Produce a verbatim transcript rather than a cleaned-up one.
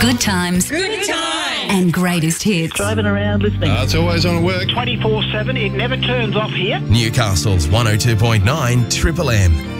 Good times. Good times. And greatest hits. Driving around listening. Uh, it's always on at work. twenty-four seven, it never turns off here. Newcastle's one oh two point nine Triple M.